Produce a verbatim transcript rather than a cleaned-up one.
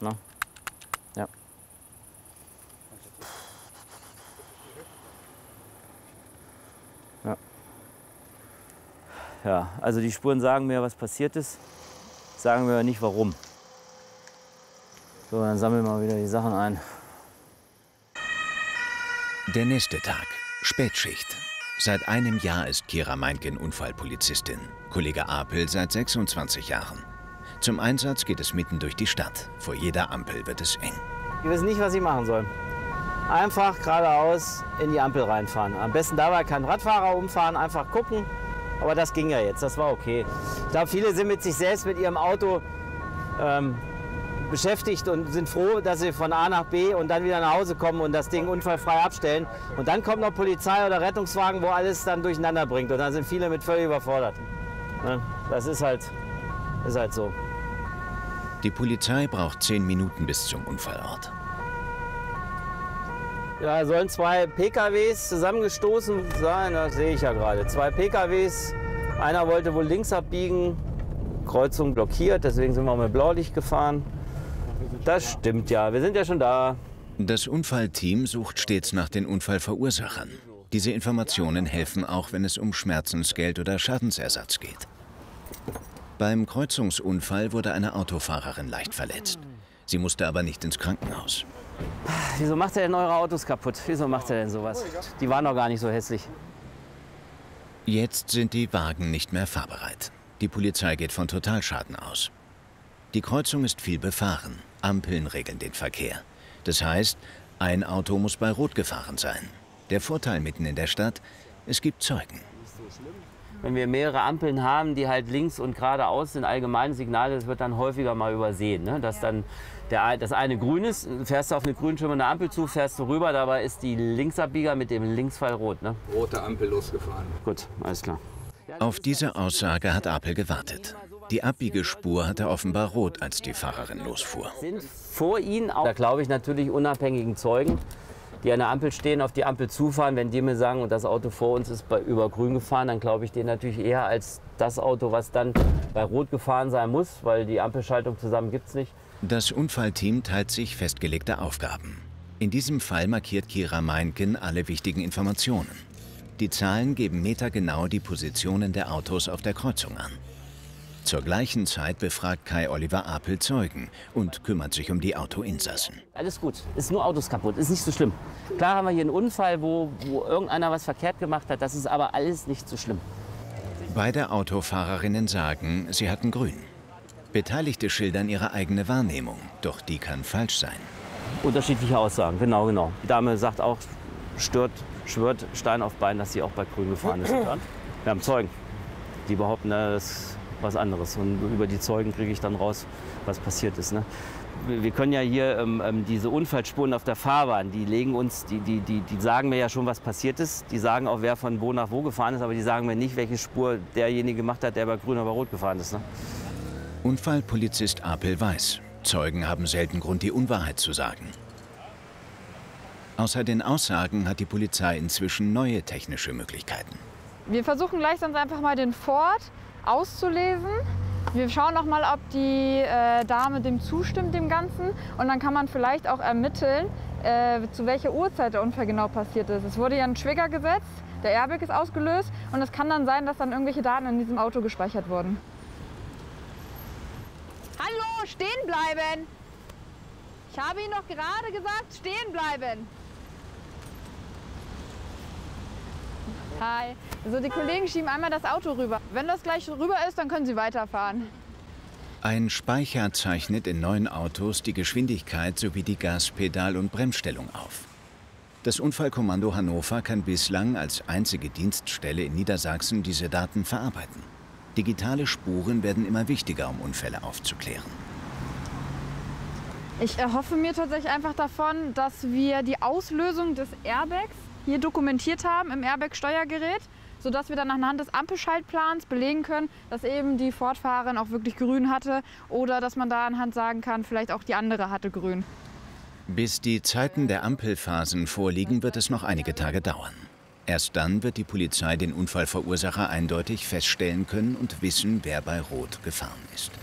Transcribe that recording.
Ne? Ja. Ja. Ja, also die Spuren sagen mir, was passiert ist, sagen mir nicht warum. So, dann sammeln wir mal wieder die Sachen ein. Der nächste Tag, Spätschicht. Seit einem Jahr ist Kira Meinken Unfallpolizistin, Kollege Apel seit sechsundzwanzig Jahren. Zum Einsatz geht es mitten durch die Stadt. Vor jeder Ampel wird es eng. Die wissen nicht, was sie machen sollen. Einfach geradeaus in die Ampel reinfahren. Am besten dabei kein Radfahrer umfahren, einfach gucken. Aber das ging ja jetzt, das war okay. Ich glaube, viele sind mit sich selbst, mit ihrem Auto ähm, beschäftigt und sind froh, dass sie von A nach B und dann wieder nach Hause kommen und das Ding unfallfrei abstellen. Und dann kommt noch Polizei oder Rettungswagen, wo alles dann durcheinander bringt. Und dann sind viele mit völlig überfordert. Das ist halt, ist halt so. Die Polizei braucht zehn Minuten bis zum Unfallort. Ja, sollen zwei P K Ws zusammengestoßen sein, das sehe ich ja gerade. Zwei P K Ws, einer wollte wohl links abbiegen, Kreuzung blockiert, deswegen sind wir mit Blaulicht gefahren. Das stimmt ja, wir sind ja schon da. Das Unfallteam sucht stets nach den Unfallverursachern. Diese Informationen helfen auch, wenn es um Schmerzensgeld oder Schadensersatz geht. Beim Kreuzungsunfall wurde eine Autofahrerin leicht verletzt. Sie musste aber nicht ins Krankenhaus. Wieso macht er denn eure Autos kaputt? Wieso macht er denn sowas? Die waren doch gar nicht so hässlich. Jetzt sind die Wagen nicht mehr fahrbereit. Die Polizei geht von Totalschaden aus. Die Kreuzung ist viel befahren. Ampeln regeln den Verkehr. Das heißt, ein Auto muss bei Rot gefahren sein. Der Vorteil mitten in der Stadt, es gibt Zeugen. Wenn wir mehrere Ampeln haben, die halt links und geradeaus sind, allgemeine Signale, das wird dann häufiger mal übersehen. Ne? Dass dann der, das eine grün ist, fährst du auf eine grün schimmernde Ampel zu, fährst du rüber, dabei ist die Linksabbieger mit dem Linksfall rot. Ne? Rote Ampel losgefahren. Gut, alles klar. Auf diese Aussage hat Apel gewartet. Die Abbiegespur hatte offenbar rot, als die Fahrerin losfuhr. Sind vor ihnen auch, da glaube ich, natürlich unabhängigen Zeugen, die an der Ampel stehen, auf die Ampel zufahren. Wenn die mir sagen, und das Auto vor uns ist bei, über grün gefahren, dann glaube ich denen natürlich eher als das Auto, was dann bei rot gefahren sein muss, weil die Ampelschaltung zusammen gibt es nicht. Das Unfallteam teilt sich festgelegte Aufgaben. In diesem Fall markiert Kira Meinken alle wichtigen Informationen. Die Zahlen geben metergenau die Positionen der Autos auf der Kreuzung an. Zur gleichen Zeit befragt Kai-Oliver Apel Zeugen und kümmert sich um die Autoinsassen. Alles gut, ist nur Autos kaputt, ist nicht so schlimm. Klar haben wir hier einen Unfall, wo, wo irgendeiner was verkehrt gemacht hat, das ist aber alles nicht so schlimm. Beide Autofahrerinnen sagen, sie hatten grün. Beteiligte schildern ihre eigene Wahrnehmung, doch die kann falsch sein. Unterschiedliche Aussagen, genau, genau. Die Dame sagt auch, stört, schwört Stein auf Bein, dass sie auch bei grün gefahren ist. Wir haben Zeugen, die behaupten, das ist was anderes. Und über die Zeugen kriege ich dann raus, was passiert ist. Ne? Wir können ja hier ähm, diese Unfallspuren auf der Fahrbahn, die legen uns, die, die, die, die sagen mir ja schon, was passiert ist. Die sagen auch, wer von wo nach wo gefahren ist, aber die sagen mir nicht, welche Spur derjenige gemacht hat, der bei grün oder rot gefahren ist. Ne? Unfallpolizist Apel weiß, Zeugen haben selten Grund, die Unwahrheit zu sagen. Außer den Aussagen hat die Polizei inzwischen neue technische Möglichkeiten. Wir versuchen gleich sonst einfach mal den Ford auszulesen. Wir schauen noch mal, ob die äh, Dame dem zustimmt, dem Ganzen. Und dann kann man vielleicht auch ermitteln, äh, zu welcher Uhrzeit der Unfall genau passiert ist. Es wurde ja ein Trigger gesetzt, der Airbag ist ausgelöst und es kann dann sein, dass dann irgendwelche Daten in diesem Auto gespeichert wurden. Hallo, stehen bleiben! Ich habe Ihnen doch gerade gesagt, stehen bleiben! Hi. Also die Kollegen schieben einmal das Auto rüber. Wenn das gleich rüber ist, dann können Sie weiterfahren. Ein Speicher zeichnet in neuen Autos die Geschwindigkeit sowie die Gaspedal- und Bremsstellung auf. Das Unfallkommando Hannover kann bislang als einzige Dienststelle in Niedersachsen diese Daten verarbeiten. Digitale Spuren werden immer wichtiger, um Unfälle aufzuklären. Ich erhoffe mir tatsächlich einfach davon, dass wir die Auslösung des Airbags hier dokumentiert haben im Airbag-Steuergerät, sodass wir dann anhand des Ampelschaltplans belegen können, dass eben die Ford-Fahrerin auch wirklich grün hatte oder dass man da anhand sagen kann, vielleicht auch die andere hatte grün. Bis die Zeiten der Ampelphasen vorliegen, wird es noch einige Tage dauern. Erst dann wird die Polizei den Unfallverursacher eindeutig feststellen können und wissen, wer bei Rot gefahren ist.